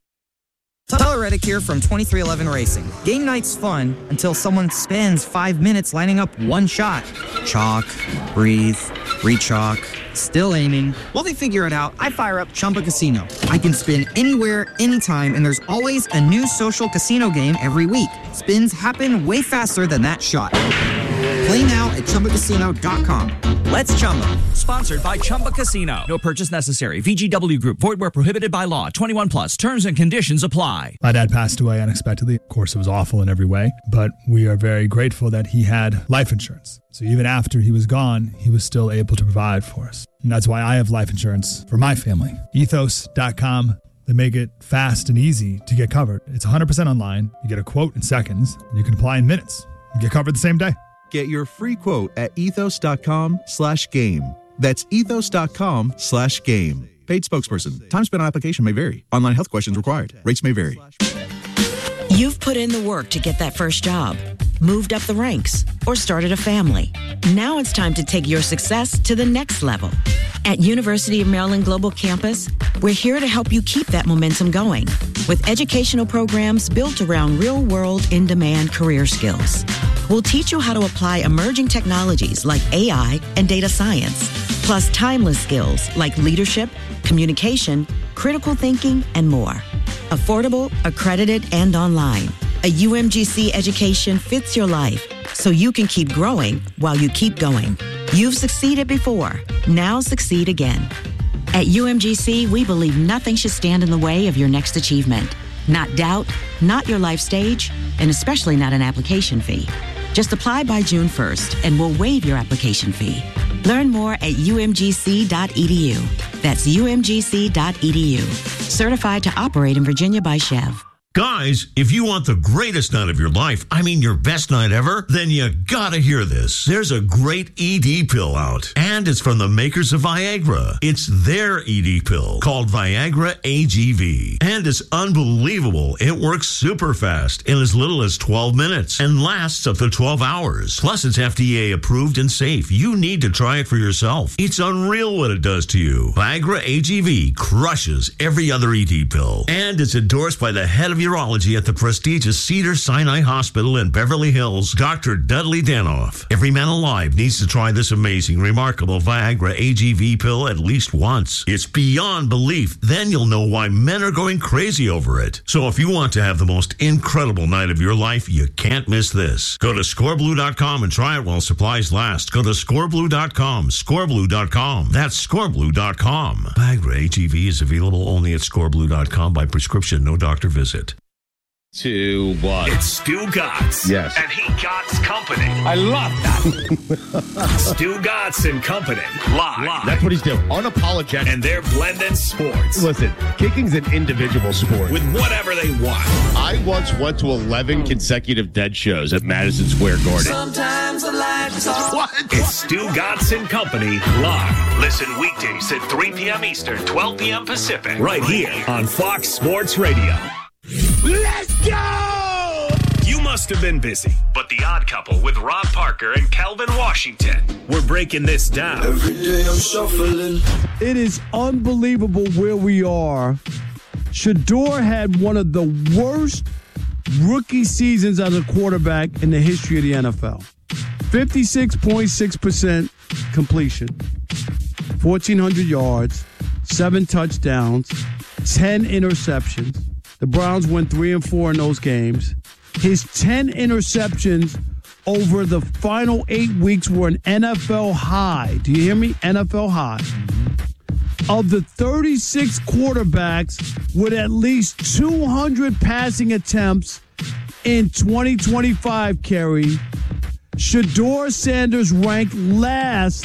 Tyler Reddick here from twenty-three eleven Racing. Game night's fun until someone spends five minutes lining up one shot. Chalk, breathe, re-chalk, still aiming. While they figure it out, I fire up Chumba Casino. I can spin anywhere, anytime, and there's always a new social casino game every week. Spins happen way faster than that shot. Play now at Chumba Casino dot com. Let's Chumba. Sponsored by Chumba Casino. No purchase necessary. V G W Group. Void where prohibited by law. twenty-one plus. Terms and conditions apply. My dad passed away unexpectedly. Of course, it was awful in every way, but we are very grateful that he had life insurance. So even after he was gone, he was still able to provide for us. And that's why I have life insurance for my family. Ethos dot com. They make it fast and easy to get covered. It's one hundred percent online. You get a quote in seconds. And you can apply in minutes. You get covered the same day. Get your free quote at ethos.com slash game. That's ethos.com slash game. Paid spokesperson. Time spent on application may vary. Online health questions required. Rates may vary. You've put in the work to get that first job, moved up the ranks, or started a family. Now it's time to take your success to the next level. At University of Maryland Global Campus, we're here to help you keep that momentum going with educational programs built around real-world, in-demand career skills. We'll teach you how to apply emerging technologies like A I and data science, plus timeless skills like leadership, communication, critical thinking, and more. Affordable, accredited, and online. A U M G C education fits your life so you can keep growing while you keep going. You've succeeded before. Now succeed again. At U M G C, we believe nothing should stand in the way of your next achievement. Not doubt, not your life stage, and especially not an application fee. Just apply by June first and we'll waive your application fee. Learn more at U M G C dot E D U. That's U M G C dot E D U. Certified to operate in Virginia by Chev. Guys, if you want the greatest night of your life, I mean your best night ever, then you gotta hear this. There's a great E D pill out, and it's from the makers of Viagra. It's their E D pill called Viagra A G V, and it's unbelievable. It works super fast in as little as twelve minutes and lasts up to twelve hours. Plus, it's F D A approved and safe. You need to try it for yourself. It's unreal what it does to you. Viagra A G V crushes every other E D pill, and it's endorsed by the head of urology at the prestigious Cedars-Sinai Hospital in Beverly Hills, Doctor Dudley Danoff. Every man alive needs to try this amazing, remarkable Viagra A G V pill at least once. It's beyond belief. Then you'll know why men are going crazy over it. So if you want to have the most incredible night of your life, you can't miss this. Go to score blue dot com and try it while supplies last. Go to score blue dot com, score blue dot com. That's score blue dot com. Viagra A G V is available only at score blue dot com by prescription, no doctor visit. To what? It's Stu Gotts. Yes. And he Gotts Company. I love that. Stu Gotts and Company. Live. Live. That's what he's doing. Unapologetic. And they're blending sports. Listen, kicking's an individual sport. With whatever they want. I once went to eleven consecutive dead shows at Madison Square Garden. Sometimes the lights off. What? It's Stu Gotts and Company live. Listen weekdays at three p.m. Eastern, twelve p.m. Pacific. Right here on Fox Sports Radio. Let's go! You must have been busy, but The Odd Couple with Rob Parker and Calvin Washington. We're breaking this down. Every day I'm shuffling. It is unbelievable where we are. Shador had one of the worst rookie seasons as a quarterback in the history of the N F L. fifty-six point six percent completion, fourteen hundred yards, seven touchdowns, ten interceptions. The Browns went three and four in those games. His ten interceptions over the final eight weeks were an N F L high. Do you hear me? N F L high. Of the thirty-six quarterbacks with at least two hundred passing attempts in twenty twenty-five, Kerry, Shador Sanders ranked last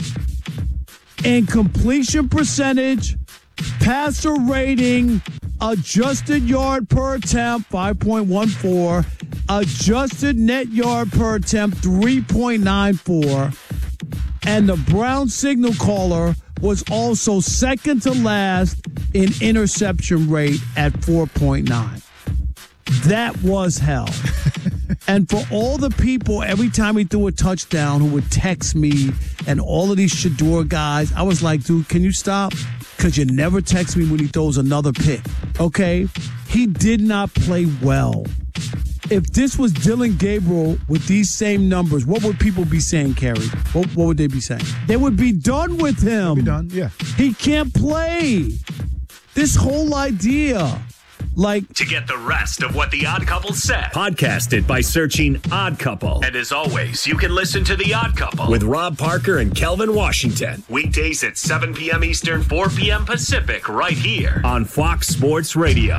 in completion percentage, passer rating, adjusted yard per attempt, five point one four. Adjusted net yard per attempt, three point nine four. And the Brown signal caller was also second to last in interception rate at four point nine. That was hell. And for all the people, every time he threw a touchdown, who would text me and all of these Shador guys, I was like, dude, can you stop? Because you never text me when he throws another pick, okay? He did not play well. If this was Dylan Gabriel with these same numbers, what would people be saying, Kerry? What, what would they be saying? They would be done with him. Be done, yeah. He can't play. This whole idea, like... To get the rest of what The Odd Couple said, podcast it by searching Odd Couple. And as always, you can listen to The Odd Couple with Rob Parker and Kelvin Washington. Weekdays at seven p.m. Eastern, four p.m. Pacific, right here on Fox Sports Radio.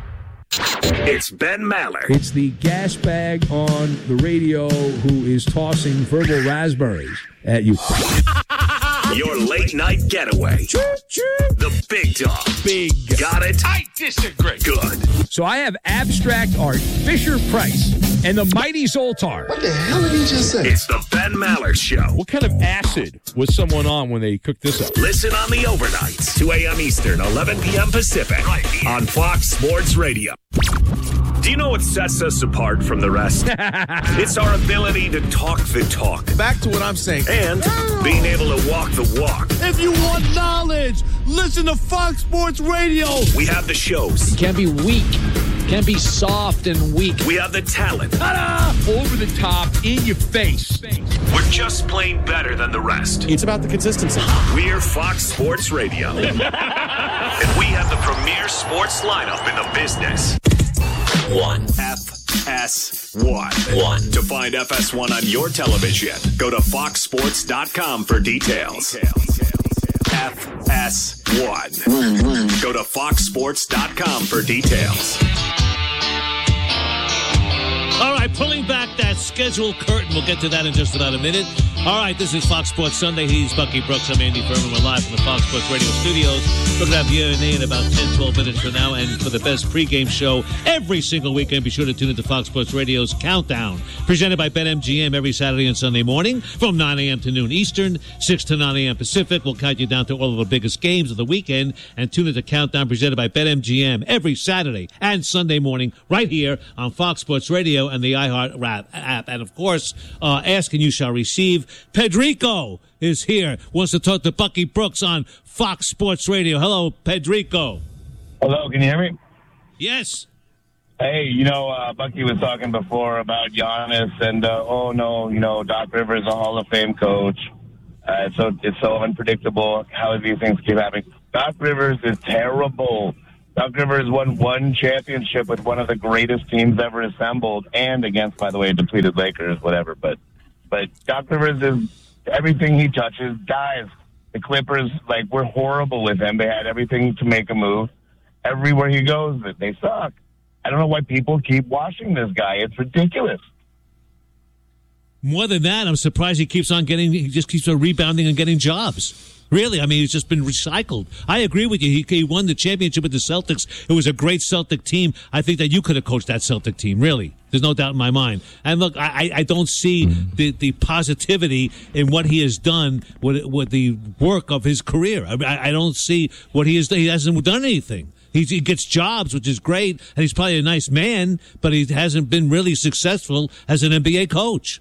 It's Ben Maller. It's the gas bag on the radio who is tossing verbal raspberries at you. Your late night getaway. The big dog. Big. Got it? I disagree. Good. So I have abstract art, Fisher Price, and the Mighty Zoltar. What the hell did he just say? It's the Ben Maller Show. What kind of acid was someone on when they cooked this up? Listen on the overnights, two a.m. Eastern, eleven p.m. Pacific, right here on Fox Sports Radio. Do you know what sets us apart from the rest? It's our ability to talk the talk. Back to what I'm saying. And being able to walk the walk. If you want knowledge, listen to Fox Sports Radio. We have the shows. You can't be weak. You can't be soft and weak. We have the talent. Ta-da! Over the top, in your face. We're just plain better than the rest. It's about the consistency. We're Fox Sports Radio. And we have the premier sports lineup in the business. One. F S one. One. To find F S one on your television, go to fox sports dot com for details. F S one. One, one. Go to fox sports dot com for details. All right, pulling back that schedule curtain. We'll get to that in just about a minute. All right, this is Fox Sports Sunday. He's Bucky Brooks. I'm Andy Furman. We're live from the Fox Sports Radio studios. We're going to have you and me in about ten, twelve minutes from now. And for the best pregame show every single weekend, be sure to tune into Fox Sports Radio's Countdown, presented by BetMGM every Saturday and Sunday morning from nine a.m. to noon Eastern, six to nine a.m. Pacific. We'll count you down to all of the biggest games of the weekend. And tune into Countdown, presented by BetMGM every Saturday and Sunday morning right here on Fox Sports Radio and the iHeart app. And, of course, uh, ask and you shall receive. Pedrico is here, wants to talk to Bucky Brooks on Fox Sports Radio. Hello, Pedrico. Hello, can you hear me? Yes. Hey, you know, uh, Bucky was talking before about Giannis and, uh, oh, no, you know, Doc Rivers is a Hall of Fame coach. Uh, it's, so, it's so unpredictable how these things keep happening. Doc Rivers is terrible. Doc Rivers won one championship with one of the greatest teams ever assembled and against, by the way, depleted Lakers, whatever. But, but Doc Rivers is everything he touches. Guys, the Clippers, like, we're horrible with him. They had everything to make a move. Everywhere he goes, they suck. I don't know why people keep watching this guy. It's ridiculous. More than that, I'm surprised he keeps on getting, he just keeps on rebounding and getting jobs. Really, I mean, he's just been recycled. I agree with you. He, he won the championship with the Celtics. It was a great Celtic team. I think that you could have coached that Celtic team, really. There's no doubt in my mind. And look, I, I don't see the, the positivity in what he has done with, with the work of his career. I, I don't see what he has done. He hasn't done anything. He, he gets jobs, which is great, and he's probably a nice man, but he hasn't been really successful as an N B A coach.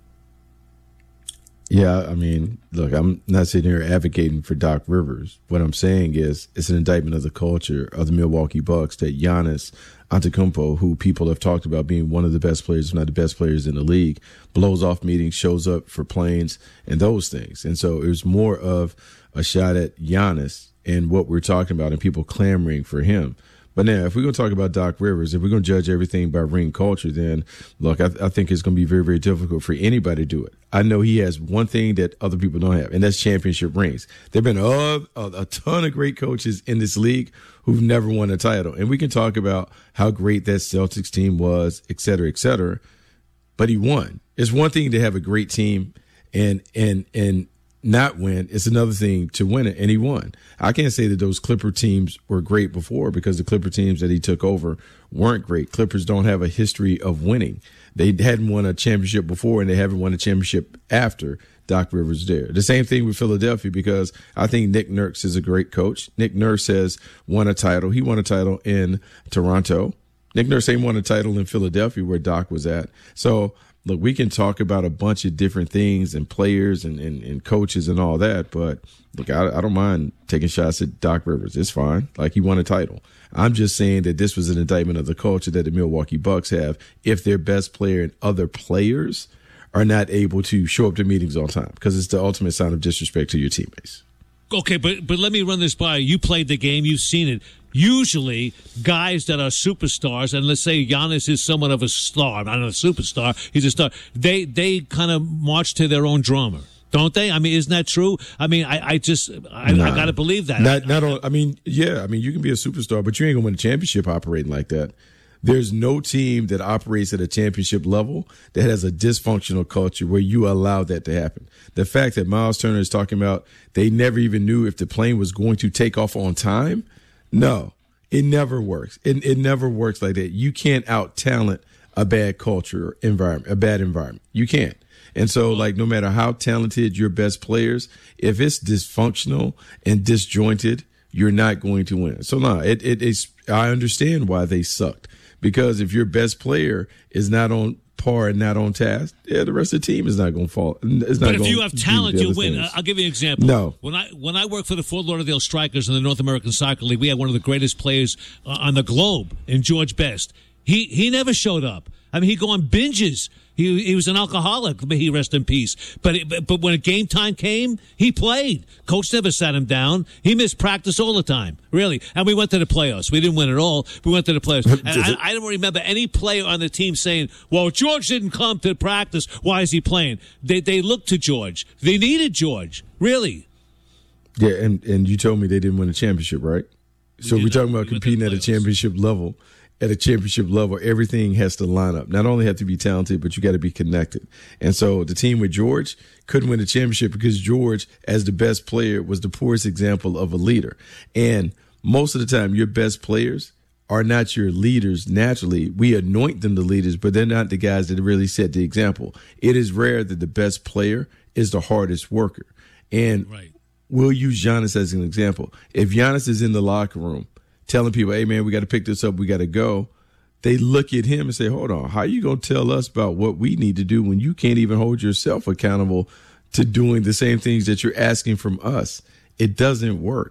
Yeah, I mean, look, I'm not sitting here advocating for Doc Rivers. What I'm saying is it's an indictment of the culture of the Milwaukee Bucks that Giannis Antetokounmpo, who people have talked about being one of the best players, if not the best players in the league, blows off meetings, shows up for planes, and those things. And so it was more of a shot at Giannis and what we're talking about and people clamoring for him. But now, if we're going to talk about Doc Rivers, if we're going to judge everything by ring culture, then, look, I, I think it's going to be very, very difficult for anybody to do it. I know he has one thing that other people don't have, and that's championship rings. There have been a, a, a ton of great coaches in this league who've never won a title. And we can talk about how great that Celtics team was, et cetera, et cetera. But he won. It's one thing to have a great team and and and not win. It's another thing to win it, and he won. I can't say that those Clipper teams were great before because the Clipper teams that he took over weren't great. Clippers don't have a history of winning. They hadn't won a championship before, and they haven't won a championship after Doc Rivers was there. The same thing with Philadelphia because I think Nick Nurse is a great coach. Nick Nurse has won a title. He won a title in Toronto. Nick Nurse ain't won a title in Philadelphia where Doc was at. So, look, we can talk about a bunch of different things and players and, and, and coaches and all that, but look, I, I don't mind taking shots at Doc Rivers. It's fine. Like, he won a title. I'm just saying that this was an indictment of the culture that the Milwaukee Bucks have if their best player and other players are not able to show up to meetings on time because it's the ultimate sign of disrespect to your teammates. Okay, but but let me run this by you. You played the game. You've seen it. Usually, guys that are superstars, and let's say Giannis is somewhat of a star. Not a superstar. He's a star. They they kind of march to their own drummer, don't they? I mean, isn't that true? I mean, I, I just I, nah, I got to believe that. Not I, not on. I mean, yeah. I mean, you can be a superstar, but you ain't gonna win a championship operating like that. There's no team that operates at a championship level that has a dysfunctional culture where you allow that to happen. The fact that Miles Turner is talking about they never even knew if the plane was going to take off on time. No, it never works. It, it never works like that. You can't out-talent a bad culture environment, a bad environment. You can't. And so, like, no matter how talented your best players, if it's dysfunctional and disjointed, you're not going to win. So, no, it, it, it's, I understand why they sucked. Because if your best player is not on par and not on task, yeah, the rest of the team is not going to fall. It's not but if you have talent, you'll win. Things. I'll give you an example. No. When I when I worked for the Fort Lauderdale Strikers in the North American Soccer League, we had one of the greatest players uh, on the globe in George Best. He he never showed up. I mean, he'd go on binges. He he was an alcoholic. May he rest in peace. But it, but when game time came, he played. Coach never sat him down. He missed practice all the time, really. And we went to the playoffs. We didn't win at all. We went to the playoffs. And I, I don't remember any player on the team saying, "Well, George didn't come to practice. Why is he playing?" They they looked to George. They needed George, really. Yeah, and and you told me they didn't win a championship, right? We so we're talking about we competing at a championship level. At a championship level, everything has to line up. Not only have to be talented, but you got to be connected. And so the team with George couldn't win the championship because George, as the best player, was the poorest example of a leader. And most of the time, your best players are not your leaders naturally. We anoint them the leaders, but they're not the guys that really set the example. It is rare that the best player is the hardest worker. And right. We'll use Giannis as an example. If Giannis is in the locker room, telling people, hey, man, we got to pick this up. We got to go. They look at him and say, hold on, how are you going to tell us about what we need to do when you can't even hold yourself accountable to doing the same things that you're asking from us? It doesn't work.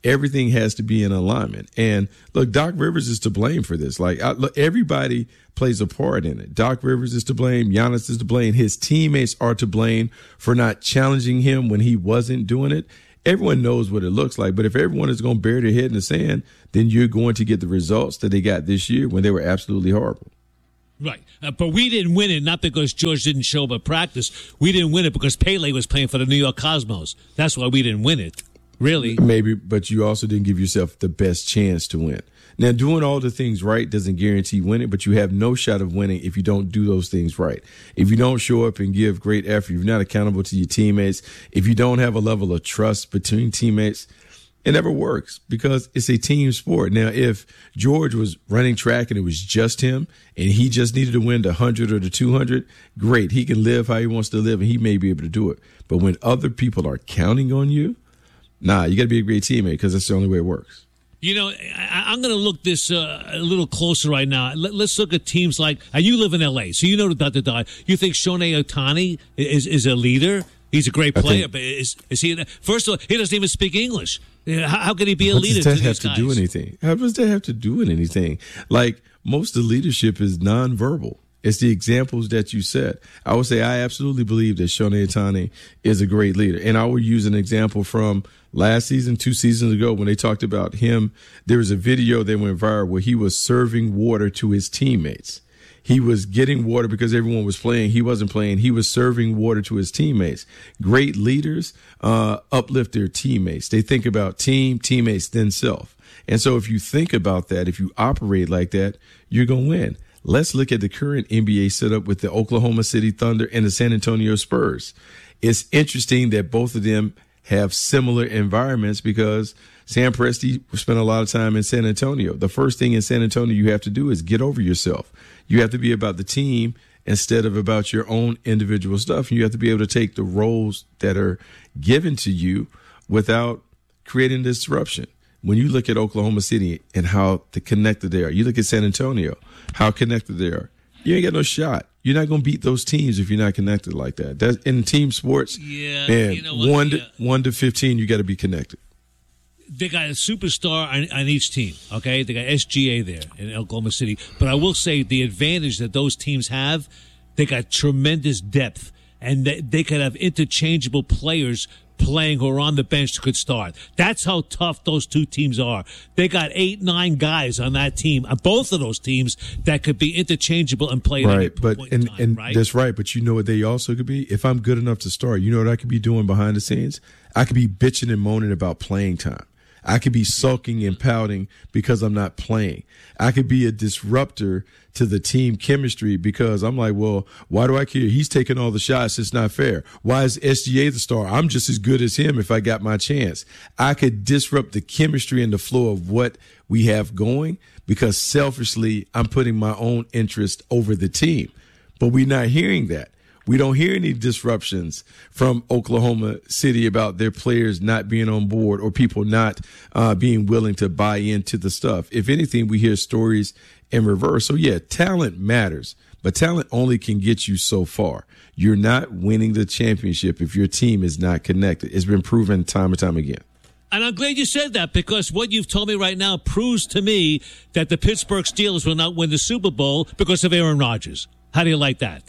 everything has to be in alignment. And look, Doc Rivers is to blame for this. Like, I, look, everybody plays a part in it. Doc Rivers is to blame. Giannis is to blame. His teammates are to blame for not challenging him when he wasn't doing it. Everyone knows what it looks like. But if everyone is going to bury their head in the sand, then you're going to get the results that they got this year when they were absolutely horrible. Right. Uh, but we didn't win it, not because George didn't show up at practice. We didn't win it because Pele was playing for the New York Cosmos. That's why we didn't win it. Really? Maybe, but you also didn't give yourself the best chance to win. Now, doing all the things right doesn't guarantee winning, but you have no shot of winning if you don't do those things right. If you don't show up and give great effort, if you're not accountable to your teammates, if you don't have a level of trust between teammates, it never works because it's a team sport. Now, if George was running track and it was just him and he just needed to win the one hundred or the two hundred, great. He can live how he wants to live and he may be able to do it. But when other people are counting on you, nah, you got to be a great teammate because that's the only way it works. You know, I, I'm going to look this uh, a little closer right now. Let, let's look at teams like, and you live in L A, so you know the dot. You think Shohei Ohtani is is a leader? He's a great player, think, but is is he? First of all, he doesn't even speak English. How, how can he be a leader? How does that to have these to guys? do anything? How does that have to do with anything? Like, most of the leadership is nonverbal. It's the examples that you set. I would say I absolutely believe that Shohei Ohtani is a great leader. And I would use an example from last season, two seasons ago, when they talked about him. There was a video that went viral where he was serving water to his teammates. He was getting water because everyone was playing. He wasn't playing. He was serving water to his teammates. Great leaders uh, uplift their teammates. They think about team, teammates, then self. And so if you think about that, if you operate like that, you're going to win. Let's look at the current N B A setup with the Oklahoma City Thunder and the San Antonio Spurs. It's interesting that both of them have similar environments because Sam Presti spent a lot of time in San Antonio. The first thing in San Antonio you have to do is get over yourself. You have to be about the team instead of about your own individual stuff. And you have to be able to take the roles that are given to you without creating disruption. When you look at Oklahoma City and how the connected they are, you look at San Antonio, how connected they are. You ain't got no shot. You're not going to beat those teams if you're not connected like that. That's in team sports. Yeah, man, you know what, one yeah. to one to fifteen, you got to be connected. They got a superstar on, on each team, okay? They got S G A there in Oklahoma City. But I will say the advantage that those teams have, they got tremendous depth, and they, they could have interchangeable players playing who are on the bench could start. That's how tough those two teams are. They got eight, nine guys on that team, on both of those teams, that could be interchangeable and play right. at any But point and, in time, and right? that's right. But you know what they also could be? If I'm good enough to start, you know what I could be doing behind the scenes? I could be bitching and moaning about playing time. I could be sulking and pouting because I'm not playing. I could be a disruptor to the team chemistry because I'm like, well, why do I care? He's taking all the shots. It's not fair. Why is S G A the star? I'm just as good as him if I got my chance. I could disrupt the chemistry and the flow of what we have going because selfishly, I'm putting my own interest over the team. But we're not hearing that. We don't hear any disruptions from Oklahoma City about their players not being on board or people not uh, being willing to buy into the stuff. If anything, we hear stories in reverse. So, yeah, talent matters, but talent only can get you so far. You're not winning the championship if your team is not connected. It's been proven time and time again. And I'm glad you said that because what you've told me right now proves to me that the Pittsburgh Steelers will not win the Super Bowl because of Aaron Rodgers. How do you like that?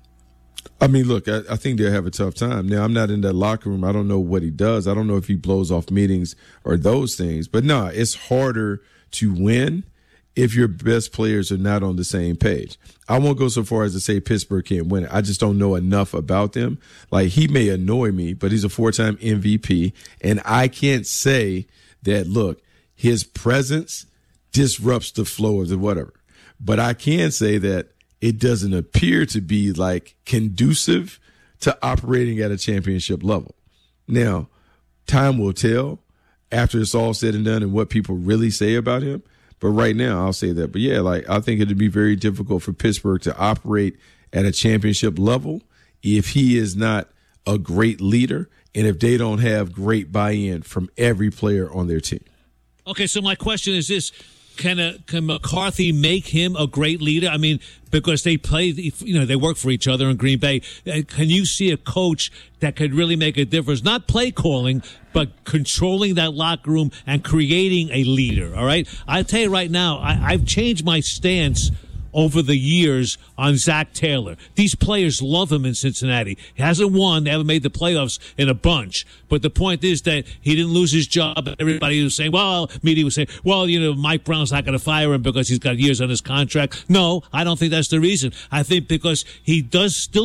I mean, look, I, I think they'll have a tough time. Now, I'm not in that locker room. I don't know what he does. I don't know if he blows off meetings or those things. But, no, it's harder to win if your best players are not on the same page. I won't go so far as to say Pittsburgh can't win it. I just don't know enough about them. Like, he may annoy me, but he's a four-time M V P. And I can't say that, look, his presence disrupts the flow of the whatever. But I can say that it doesn't appear to be like conducive to operating at a championship level. Now, time will tell after it's all said and done and what people really say about him. But right now, I'll say that. But yeah, like I think it'd be very difficult for Pittsburgh to operate at a championship level if he is not a great leader and if they don't have great buy-in from every player on their team. Okay, so my question is this. can a, can McCarthy make him a great leader? I mean, because they play, you know, they work for each other in Green Bay. Can you see a coach that could really make a difference? Not play calling, but controlling that locker room and creating a leader. All right. I tell you right now, I, I've changed my stance over the years on Zach Taylor. These players love him in Cincinnati. He hasn't won. They haven't made the playoffs in a bunch. But the point is that he didn't lose his job. Everybody was saying, well, media was saying, well, you know, Mike Brown's not going to fire him because he's got years on his contract. No, I don't think that's the reason. I think because he does still